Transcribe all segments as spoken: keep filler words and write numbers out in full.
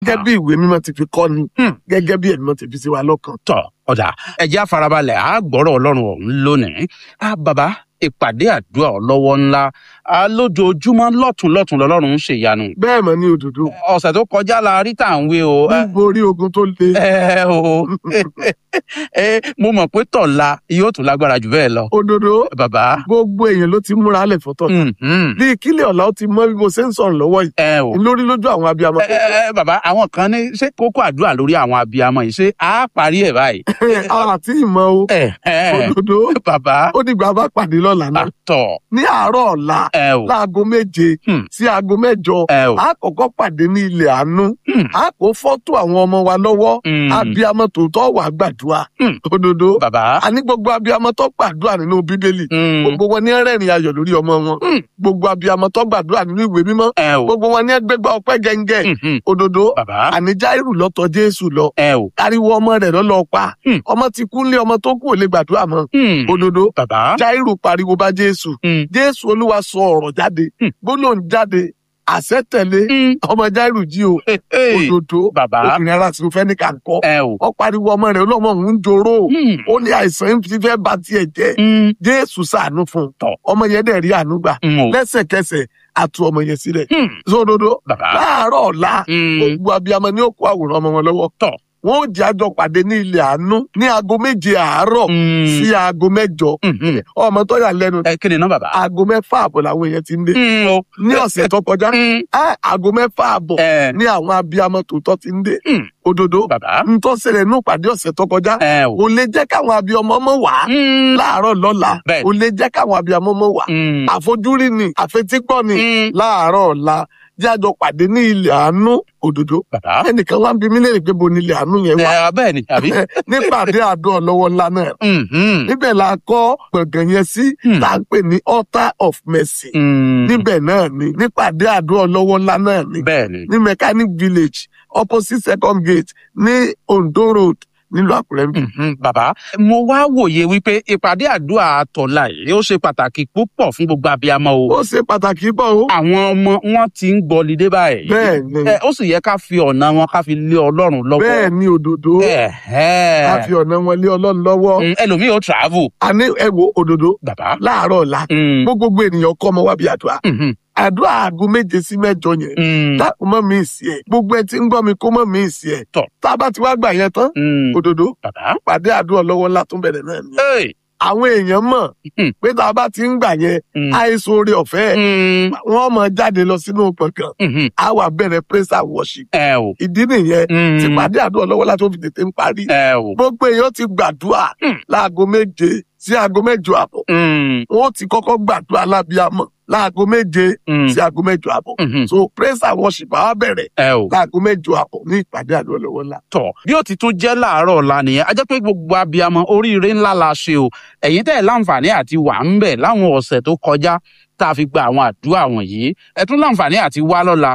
gẹ́gẹ́ bí ìwé mímọ́ ti fi kọ́ ni gẹ́gẹ́ bí ẹ̀mí mímọ́ ti fi sí wa lọ́kàn. tọ ọ̀dà ẹ̀jẹ̀ àfarabalẹ̀ á gbọ́rọ̀ ọlọ́run ọ̀hún lónìí. á bàbá ìpàdé àdúrà ọlọ́wọ́ ńlá lójoojúmọ́ lọ́tún lọ́tún lọ́lọ́run ń ṣèyanu. bẹ́ẹ̀ mọ̀ ní òdòdó. ọ̀sẹ̀ tó kọjá la rí tà ń wé o. gbogbo orí ogun tó le. ẹ o mo mọ̀ pé tọ̀la yóò tún lágbára jù bẹ́ẹ̀ lọ. òdòdó bàbá. gbogbo èèyàn ló ti múra lẹ̀ fọ́tọ̀. bí ìkílẹ̀ ọ̀la ó ti mọ bí mo ṣe ń sọ̀rọ̀ lọ́wọ́ yìí. ẹ o lórí lójú àwọn abiyamọ. ẹ ẹ bàbá àwọn kan ní ṣé kókó àdúrà lórí àwọn abiyamọ yìí ṣé á parí ẹ̀ báyìí. àti ìmọ̀ o. òdòdó. bàbá. ó dìgbà bá pàdé lọ́la náà. tọ̀. ní àárọ̀ ọ̀la láago méje sí aago mẹ́jọ a kọ́kọ́ pàdé ní ilẹ̀ àánú a kò fọ́tò àwọn ọmọ wa lọ́wọ́ abiyamọ tòótọ́ wà gbàdúrà òdodo àní gbogbo abiyamọ tó gbàdúrà nínú bíbélì gbogbo wọn ní rẹ́rìn ayọ̀ lórí ọmọ wọn gbogbo abiyamọ tó gbàdúrà nínú ìwé mímọ́ gbogbo wọn ní ẹgbẹgbà ọpẹ́ gẹ́ngẹ́ òdodo àní Jáírù ló tọ̀ Jésù lọ ariwo ọmọ rẹ̀ lọ́lọ́ pa ọmọ ti kú nílé ọmọ tó kú ò lè gbàdúrà mọ́ òdodo Jáírù pariwo bá Jésù Jésù Olúwa sọ ọ̀rọ̀ jáde gbólóhùn jáde àṣẹ tẹ̀lé ọmọ Jáírù jí o òdòdó obìnrin ara sì fẹ́ ní kàńkọ́ ọ pariwo ọmọ rẹ̀ ọlọ́mọ òun ń joró ó ní àìsàn ti fẹ́ ba tiẹ̀ jẹ́ Jésù ṣàánú fún un ọmọ yẹn dẹ̀ rí àánú gbà lẹ́sẹ̀kẹsẹ̀ àtú ọmọ yẹn sílẹ̀ sódodo láàárọ̀ ọ̀la gbogbo abiyamọ ni ó kó àwòrán ọmọ wọn lọ́wọ́ tọ̀ wọn ò jẹ́ àjọ pàdé ní ilẹ̀ àánú ní aago méje àárọ̀ sí aago mẹ́jọ ọmọ tó yà lẹ́nu kí ni náà bàbá aago mẹ́fà àbọ̀ làwọn èèyàn ti ń dé ní ọ̀sẹ̀ tó kọjá aago mẹ́fà àbọ̀ ní àwọn abiyamọ tòótọ́ ti ń dé òdodo ntọ́ ṣẹlẹ̀ ní ìpàdé ọ̀sẹ̀ tó kọjá ò lè jẹ́ káwọn abiyamọ mọ̀ wá láàárọ̀ lọ́la ò lè jẹ́ káwọn abiyamọ mọ̀ wá àfojúrí ni àfetígbọ́ ni láàárọ̀ ọ̀la jájọ pàdé ní ilẹ̀ àánú òdodo ẹnìkan wá ń bi mí léèrè pé bo ní ilẹ̀ àánú yẹn wá bẹ́ẹ̀ ni àbí nípàdé àdó ọlọ́wọ́ ńlá náà níbẹ̀ la kọ́ gbọ̀ngàn yẹn sí tá à ń pè ní altar of mercy níbẹ̀ náà ni nípàdé àdó ọlọ́wọ́ ńlá náà ni ní mechanic village opposite second gate ní Ondo road nílùú Àkúrẹ́ ń bì. bàbá mo wá wòye wípé ìpàdé àdúrà tọ̀la yìí ó ṣe pàtàkì púpọ̀ fún gbogbo abiyamọ o. ó ṣe pàtàkì pọ̀ o. àwọn ọmọ wọn ti ń gbọ́lidé báyìí. bẹ́ẹ̀ ni. ẹ ó sì yẹ ká fi ọ̀nà wọn ká fi lé Ọlọ́run lọ́wọ́. bẹ́ẹ̀ ni òdodo. ká fi ọ̀nà wọn lé Ọlọ́run lọ́wọ́. ẹlòmíì ó travel. àní ẹ wo òdodo. bàbá láàárọ̀ ọ̀la gbogbo ènìyàn kọ́ ọmọ wa bí àdúrà àdúrà aago méje sí mẹ́jọ yẹn dákun mọ́ mi sí ẹ gbogbo ẹ tí ń gbọ́ mi kó mọ́ mi sí ẹ tá a bá ti wá gbà yẹn tán òdodo pàdé àdúrà lọ́wọ́ ńlá tó ń bẹ̀rẹ̀ náà ni àwọn èèyàn mọ̀ pé tá a bá ti ń gbà yẹn àìsàn oore ọ̀fẹ́ wọ́n mọ̀ jáde lọ sínú gbọ̀ngàn á wà bẹ̀rẹ̀ praise and worship ìdí nìyẹn tí pàdé àdúrà lọ́wọ́ ńlá tó fi tètè ń parí gbogbo èèyàn ti gbàdúrà láago méje sí aago mẹ́jọ àbọ̀ wọ́n ti kọ́kọ́ gbàdúrà lábíàmọ láago méje sí aago mẹ́jọ àbọ̀ so praise and worship á bẹ̀rẹ̀ láago mẹ́jọ àbọ̀ ní ìpàdé àdúrà lọ́wọ́ ńlá. tọ bí ó ti tún jẹ́ láàárọ̀ ọ̀la nìyẹn a jẹ́ pé gbogbo abiyamọ oríire ńlá la ṣe o ẹ̀yin tẹ́ ẹ̀ láǹfààní àti wà ń bẹ̀ láwọn ọ̀sẹ̀ tó kọjá tá a fi gba àwọn àdúrà wọ̀nyí ẹ tún láǹfààní àti wá lọ́la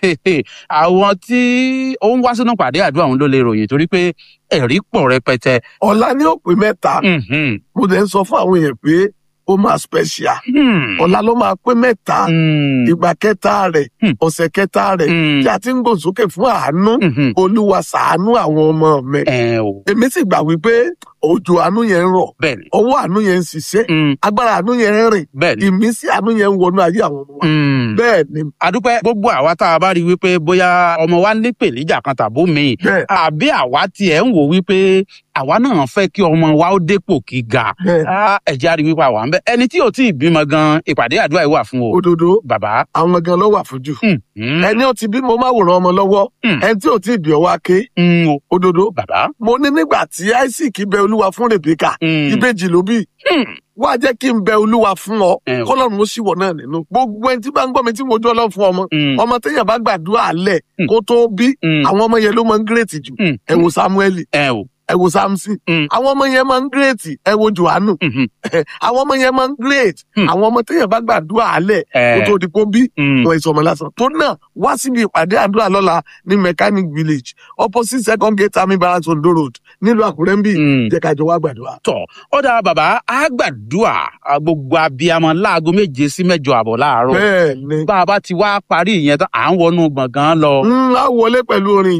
àwọn tí ó ń wá sínú pàdé àdúrà òun ló lè ròyìn torí pé ẹ̀rí pọ̀ rẹpẹtẹ. ọ̀la ní ó pé mẹ́ta mo dẹ̀ ń sọ fún àwọn èèyàn pé ó máa special ọ̀la ló máa pé mẹ́ta ìgbà kẹta rẹ̀ ọ̀sẹ̀ kẹta rẹ̀ tí a ti ń gbò sókè fún àánú Olúwa ṣàánú àwọn ọmọ mi èmi sì gbà wípé òjò àánú yẹn ń rọ̀ ọwọ́ àánú yẹn ń ṣiṣẹ́ agbára àánú yẹn ń rìn ìmísí àánú yẹn ń wọnú ayé àwọn ọmọ wa bẹ́ẹ̀ ni. àdúpẹ́ gbogbo àwa tá a bá rí wípé bóyá ọmọ wa ní ìpèníjà kan tàbó mi àbí àwa tiẹ̀ ń wò wípé àwa náà fẹ́ kí ọmọ wa ó dépò gíga ẹ̀jẹ̀ á rí wípé àwa ń bẹ ẹni tí ò tí ì bímọ gan ìpàdé àdúrà yìí wà fún o. òdodo bàbá àwọn gan ló wà fún jù ẹni ó ti bímọ máa wòran ọmọ lọ́wọ́ ẹni tí ò tí ì bí ọwọ́ ake òdodo bàbá mo ní nígbà tí Isaac bẹ Olúwa fún Rèbékà ìbejì ló bí wá jẹ́ kí n bẹ Olúwa fún ọ kọ́lọ́run ó sì wọ̀ náà nínú gbogbo ẹni tí bá ń gbọ́ mi tí mo jọ́ Ọlọ́run fún ọmọ ọmọ téèyàn bá gbàdúrà lẹ̀ kó tó bí àwọn ọmọ yẹn ló máa ń gírètì jù ẹ wo Sámúẹ́lì ẹ wo Sámsì àwọn ọmọ yẹn máa ń gírètì ẹ wo Jòhánù àwọn ọmọ yẹn máa ń gírètì àwọn ọmọ téèyàn bá gbàdúrà lẹ̀ kó tó di kó bí wọn ìsọmọ lásán tó náà wá síbi ìpàdé àdúrà lọ́la ní mechanic village opposite second gate army barracks Ondo road nílùú Àkúrẹ́ ń bì jẹ́ ká jọ wá gbàdúrà. tọ ọ̀dà bàbá á gbàdúrà gbogbo abiyamọ láago méje sí mẹ́jọ àbọ̀ láàárọ̀ bẹ́ẹ̀ ni bá a bá ti wá parí ìyẹn tán à ń wọnú gbọ̀ngàn lọ. ń á wọlé pẹ̀lú orin